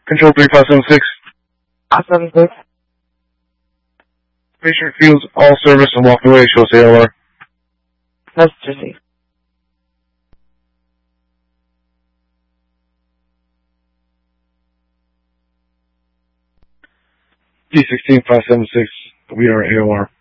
Control 3576. 576. Patient refused all service and walked away. Show us ALR. Message received. D16 576. We are AOR.